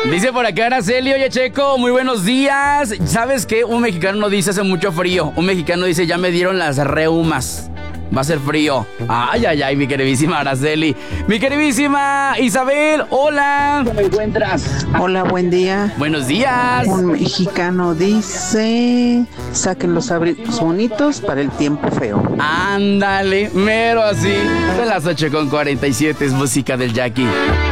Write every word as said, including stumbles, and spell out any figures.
Dice por acá Araceli, oye Checo, muy buenos días. ¿Sabes qué? Un mexicano no dice hace mucho frío. Un mexicano dice ya me dieron las reumas. Va a ser frío. Ay, ay, ay, mi queridísima Araceli. Mi queridísima Isabel, hola. ¿Cómo me encuentras? Hola, buen día. Buenos días. Un mexicano dice, saquen los abrigos bonitos para el tiempo feo. Ándale, mero así. De las ocho con cuarenta y siete es música del Jackie.